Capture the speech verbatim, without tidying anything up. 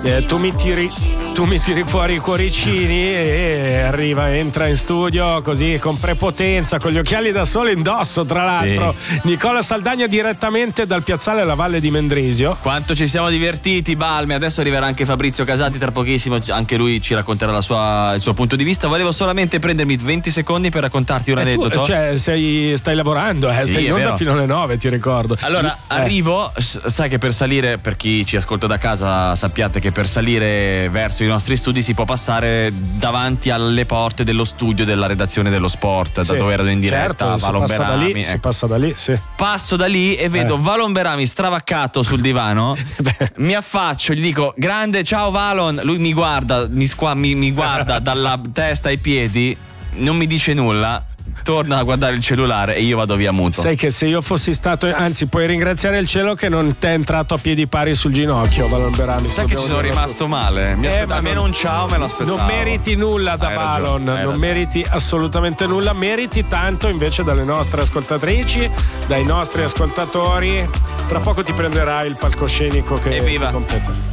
eh, tu mi tiri tu mi tiri fuori i cuoricini e arriva, entra in studio così con prepotenza, con gli occhiali da sole indosso, tra l'altro. Sì. Nicola Saldagna direttamente dal piazzale alla Valle di Mendrisio. Quanto ci siamo divertiti, Balme. Adesso arriverà anche Fabrizio Casati tra pochissimo, anche lui ci racconterà la sua, il suo punto di vista. Volevo solamente prendermi venti secondi per raccontarti un eh aneddoto. Tu, cioè, sei, stai lavorando, eh? Sì, sei in onda fino alle nove, ti ricordo. Allora, eh. arrivo, sai che per salire, per chi ci ascolta da casa, sappiate che per salire verso i nostri studi si può passare davanti alle porte dello studio della redazione dello sport, sì, da dove ero in diretta. Certo, si passa da lì, ecco. si passa da lì, sì. Passo da lì e vedo eh. Valon Berami stravaccato sul divano. Mi affaccio, gli dico grande ciao Valon, lui mi guarda, mi, squa- mi, mi guarda dalla testa ai piedi, non mi dice nulla. Torna a guardare il cellulare e io vado via muto. Sai che se io fossi stato, anzi puoi ringraziare il cielo che non ti è entrato a piedi pari sul ginocchio, Valon Berami. Sai che ci sono rimasto male. Mi eh, almeno un ciao me lo aspettavo. Non meriti nulla da Valon, non ragione. meriti assolutamente nulla, meriti tanto invece dalle nostre ascoltatrici, dai nostri ascoltatori. Tra poco ti prenderai il palcoscenico che ti compete.